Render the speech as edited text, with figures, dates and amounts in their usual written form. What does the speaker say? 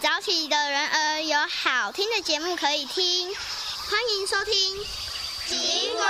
早起的人儿有好听的节目可以听，欢迎收听《警广